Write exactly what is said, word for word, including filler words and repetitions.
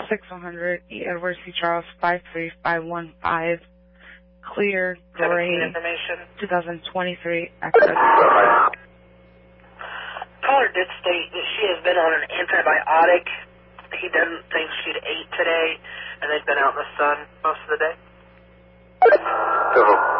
six one hundred, E. Edward C. Charles, five three five one five, clear, gray, twenty twenty-three, access. Caller did state that she has been on an antibiotic. He doesn't think she'd ate today, and they've been out in the sun most of the day.